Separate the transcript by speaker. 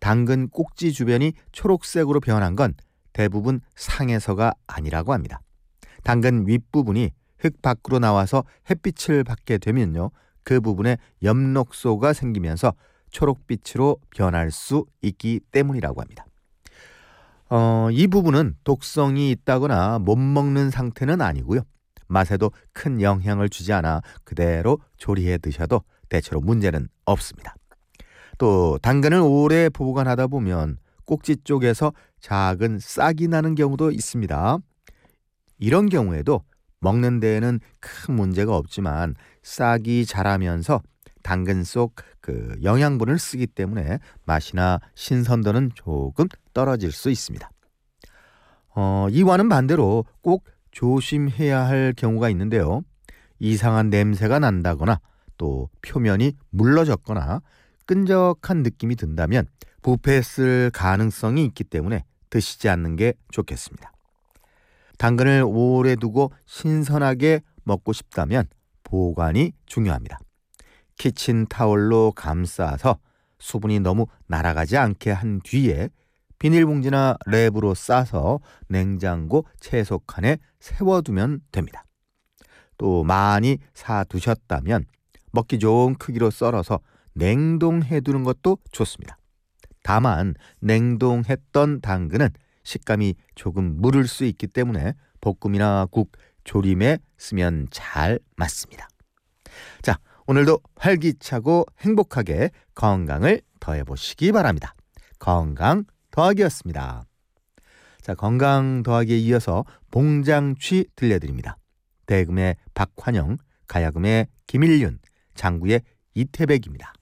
Speaker 1: 당근 꼭지 주변이 초록색으로 변한 건 대부분 상해서가 아니라고 합니다. 당근 윗부분이 흙 밖으로 나와서 햇빛을 받게 되면요, 그 부분에 엽록소가 생기면서 초록빛으로 변할 수 있기 때문이라고 합니다. 이 부분은 독성이 있다거나 못 먹는 상태는 아니고요. 맛에도 큰 영향을 주지 않아 그대로 조리해 드셔도 대체로 문제는 없습니다. 또 당근을 오래 보관하다 보면 꼭지 쪽에서 작은 싹이 나는 경우도 있습니다. 이런 경우에도 먹는 데에는 큰 문제가 없지만 싹이 자라면서 당근 속 그 영양분을 쓰기 때문에 맛이나 신선도는 조금 떨어질 수 있습니다. 이와는 반대로 꼭 조심해야 할 경우가 있는데요. 이상한 냄새가 난다거나 또 표면이 물러졌거나 끈적한 느낌이 든다면 부패했을 가능성이 있기 때문에 드시지 않는 게 좋겠습니다. 당근을 오래 두고 신선하게 먹고 싶다면 보관이 중요합니다. 키친타올로 감싸서 수분이 너무 날아가지 않게 한 뒤에 비닐봉지나 랩으로 싸서 냉장고 채소칸에 세워두면 됩니다. 또 많이 사두셨다면 먹기 좋은 크기로 썰어서 냉동해두는 것도 좋습니다. 다만 냉동했던 당근은 식감이 조금 무를 수 있기 때문에 볶음이나 국, 조림에 쓰면 잘 맞습니다. 자, 오늘도 활기차고 행복하게 건강을 더해보시기 바랍니다. 건강 더하기였습니다. 자, 건강 더하기에 이어서 봉장취 들려드립니다. 대금의 박환영, 가야금의 김일윤, 장구의 이태백입니다.